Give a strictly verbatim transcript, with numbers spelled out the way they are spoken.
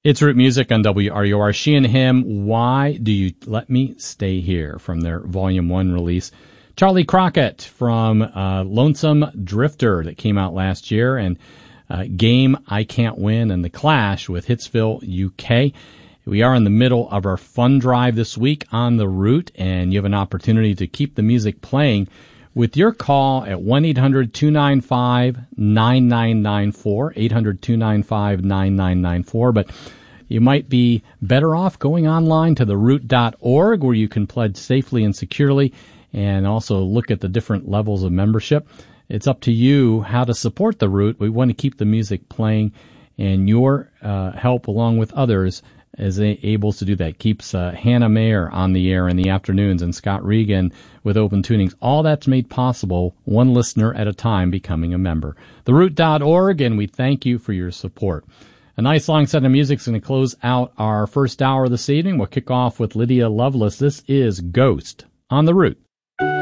It's Root Music on W R U R. She and Him, Why Do You Let Me Stay Here, from their Volume one release. Charlie Crockett from uh, Lonesome Drifter that came out last year, and uh, Game I Can't Win, and The Clash with Hitsville, U K. We are in the middle of our fun drive this week on The Root, and you have an opportunity to keep the music playing with your call at one eight hundred two nine five nine nine nine four, eight hundred two nine five nine nine nine four. But you might be better off going online to the root dot org, where you can pledge safely and securely, and also look at the different levels of membership. It's up to you how to support The Root. We want to keep the music playing, and your uh, help, along with others, is able to do that. Keeps uh, Hannah Mayer on the air in the afternoons, and Scott Regan with Open Tunings. All that's made possible, one listener at a time, becoming a member. the root dot org, and we thank you for your support. A nice long set of music is going to close out our first hour this evening. We'll kick off with Lydia Loveless. This is Ghost on The Root.